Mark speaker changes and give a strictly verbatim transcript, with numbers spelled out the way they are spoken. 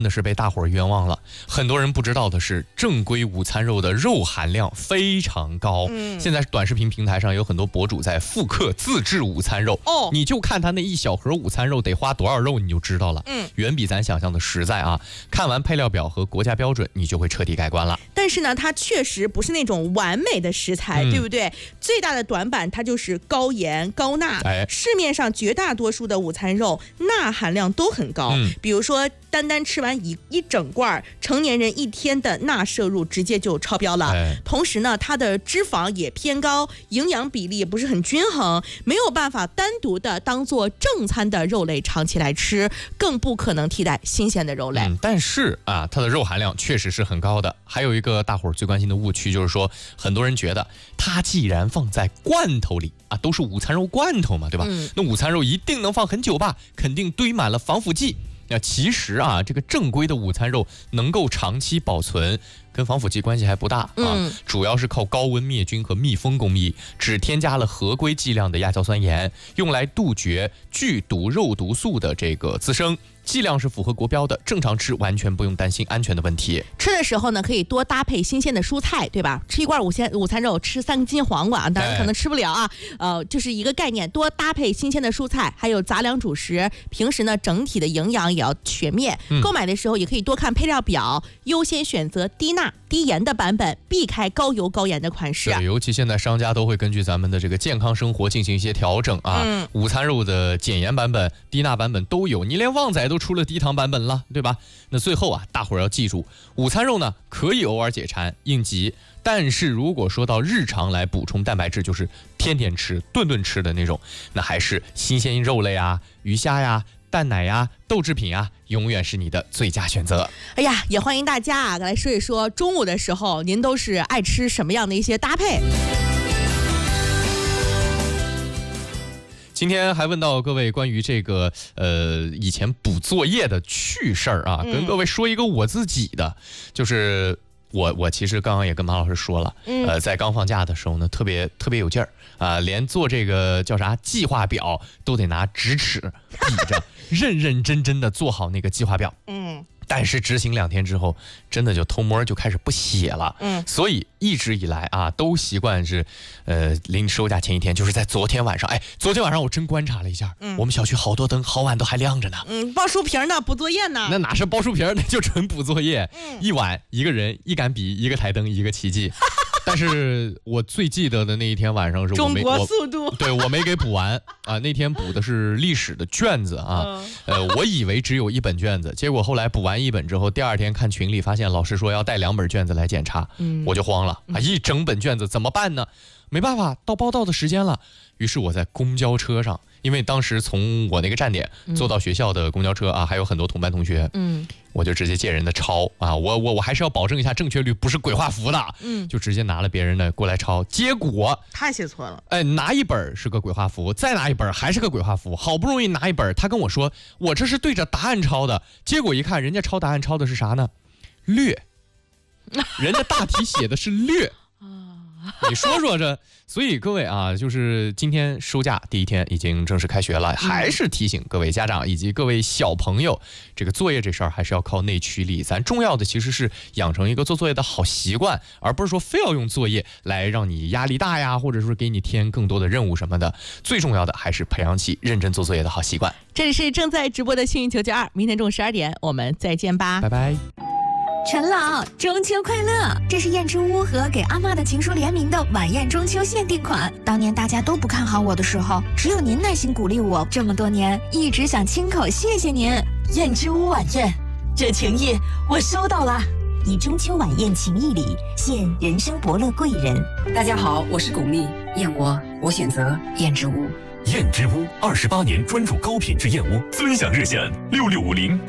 Speaker 1: 那是被大伙儿冤枉了。很多人不知道的是，正规午餐肉的肉含量非常高。嗯，现在短视频平台上有很多博主在复刻自制午餐肉。哦，你就看他那一小盒午餐肉得花多少肉，你就知道了。嗯，远比咱想象的实在啊！看完配料表和国家标准，你就会彻底改观了。
Speaker 2: 但是呢，它确实不是那种完美的食材，嗯、对不对？最大的短板它就是高盐高钠。哎，市面上绝大多数的午餐肉钠含量都很高，嗯、比如说单单吃完一一整罐，成年人一天的钠摄入直接就超标了。哎、同时呢，它的脂肪也偏高，营养比例也不是很均衡，没有办法单独的当做正餐的肉类长期来吃，更不可能替代新鲜的肉类。
Speaker 1: 嗯、但是啊，它的肉含量确实是很高的。还有一个大伙儿最关心的误区就是说，很多人觉得它既然放在罐头里啊，都是午餐肉罐头嘛，对吧？嗯、那午餐肉一定能放很久吧？肯定堆满了防腐剂。那其实啊，这个正规的午餐肉能够长期保存，跟防腐剂关系还不大啊，嗯、主要是靠高温灭菌和密封工艺，只添加了合规剂量的亚硝酸盐，用来杜绝剧毒肉毒素的这个滋生。剂量是符合国标的，正常吃完全不用担心安全的问题。
Speaker 2: 吃的时候呢，可以多搭配新鲜的蔬菜，对吧？吃一罐午餐午餐肉，吃三斤黄瓜，当然可能吃不了啊。呃，就是一个概念，多搭配新鲜的蔬菜，还有杂粮主食。平时呢，整体的营养也要全面。嗯、购买的时候也可以多看配料表，优先选择低钠低盐的版本，避开高油高盐的款式。
Speaker 1: 对，尤其现在商家都会根据咱们的这个健康生活进行一些调整啊。嗯、午餐肉的减盐版本、低钠版本都有，你连旺仔都出了低糖版本了，对吧？那最后啊，大伙儿要记住，午餐肉呢可以偶尔解馋应急，但是如果说到日常来补充蛋白质，就是天天吃、顿顿吃的那种，那还是新鲜肉类啊、鱼虾呀、蛋奶呀、豆制品啊，永远是你的最佳选择。
Speaker 2: 哎呀，也欢迎大家啊来说一说中午的时候您都是爱吃什么样的一些搭配。
Speaker 1: 今天还问到各位关于这个呃以前补作业的趣事儿啊，跟各位说一个我自己的，就是我我其实刚刚也跟马老师说了，呃，在刚放假的时候呢，特别特别有劲儿啊、呃，连做这个叫啥计划表都得拿直尺比着，认认真真的做好那个计划表。嗯。但是执行两天之后，真的就偷摸就开始不写了。嗯，所以一直以来啊，都习惯是，呃，临收假前一天，就是在昨天晚上。哎，昨天晚上我真观察了一下，嗯，我们小区好多灯好晚都还亮着呢。
Speaker 2: 嗯，包书皮呢，补作业呢。
Speaker 1: 那哪是包书皮，那就纯补作业。嗯，一晚一个人，一杆笔，一个台灯，一个奇迹。但是我最记得的那一天晚上是我没
Speaker 2: 中国速度，
Speaker 1: 我对我没给补完啊。那天补的是历史的卷子啊，嗯、呃，我以为只有一本卷子，结果后来补完一本之后，第二天看群里发现老师说要带两本卷子来检查，嗯、我就慌了啊！一整本卷子怎么办呢？没办法，到报到的时间了，于是我在公交车上。因为当时从我那个站点坐到学校的公交车啊，还有很多同班同学，嗯，我就直接借人的抄啊，我我我还是要保证一下正确率，不是鬼画符的，嗯，就直接拿了别人的过来抄，结果
Speaker 2: 他写错了，
Speaker 1: 哎，拿一本是个鬼画符，再拿一本还是个鬼画符，好不容易拿一本，他跟我说我这是对着答案抄的，结果一看人家抄答案抄的是啥呢？略，人家大题写的是略。你说说这，所以各位啊，就是今天收假第一天已经正式开学了，还是提醒各位家长以及各位小朋友，这个作业这事儿还是要靠内驱力。咱重要的其实是养成一个做作业的好习惯，而不是说非要用作业来让你压力大呀，或者说给你添更多的任务什么的。最重要的还是培养起认真做作业的好习惯。
Speaker 2: 这里是正在直播的幸运九九二，明天中午十二点我们再见吧，
Speaker 1: 拜拜。
Speaker 3: 陈老，中秋快乐！这是燕之屋和给阿嬷的情书联名的晚宴中秋限定款。当年大家都不看好我的时候，只有您耐心鼓励我，这么多年一直想亲口谢谢您。
Speaker 4: 燕之屋晚宴，这情谊我收到了。
Speaker 5: 以中秋晚宴情谊礼，献人生伯乐贵人。
Speaker 6: 大家好，我是巩俐，燕窝我选择燕之屋。
Speaker 7: 燕之屋二十八年专注高品质燕窝，尊享热线六六五零。